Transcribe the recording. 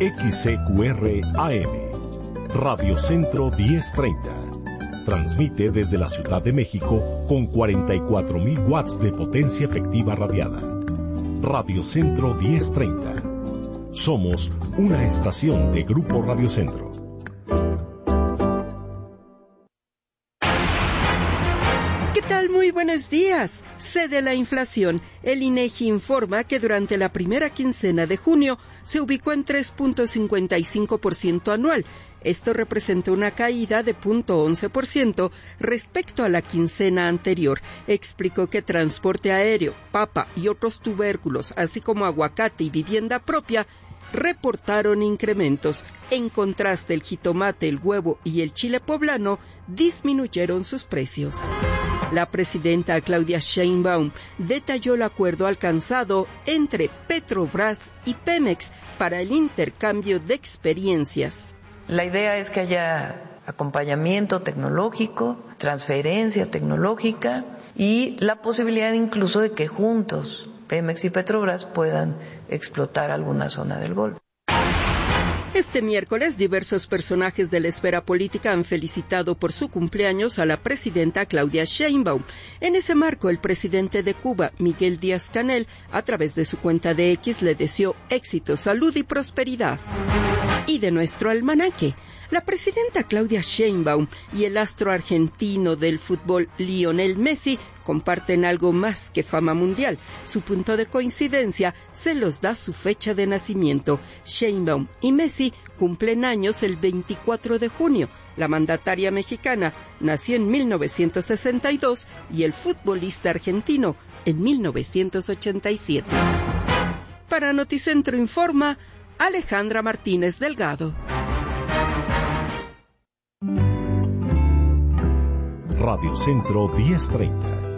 XCQR AM, Radio Centro 1030. Transmite desde la Ciudad de México con 44,000 watts de potencia efectiva radiada. Radio Centro 1030. Somos una estación de Grupo Radio Centro. ¿Qué tal? Muy buenos días. Cede la inflación. El INEGI informa que durante la primera quincena de junio se ubicó en 3.55% anual. Esto representa una caída de 0.11% respecto a la quincena anterior. Explicó que transporte aéreo, papa y otros tubérculos, así como aguacate y vivienda propia, reportaron incrementos. En contraste, el jitomate, el huevo y el chile poblano disminuyeron sus precios. La presidenta Claudia Sheinbaum detalló el acuerdo alcanzado entre Petrobras y Pemex para el intercambio de experiencias. La idea es que haya acompañamiento tecnológico, transferencia tecnológica y la posibilidad incluso de que juntos Pemex y Petrobras puedan explotar alguna zona del Golfo. Este miércoles, diversos personajes de la esfera política han felicitado por su cumpleaños a la presidenta Claudia Sheinbaum. En ese marco, el presidente de Cuba, Miguel Díaz-Canel, a través de su cuenta de X, le deseó éxito, salud y prosperidad. Y de nuestro almanaque, la presidenta Claudia Sheinbaum y el astro argentino del fútbol Lionel Messi comparten algo más que fama mundial. Su punto de coincidencia se los da su fecha de nacimiento. Sheinbaum y Messi cumplen años el 24 de junio. La mandataria mexicana nació en 1962 y el futbolista argentino en 1987. Para Noticentro informa Alejandra Martínez Delgado. Radio Centro 1030.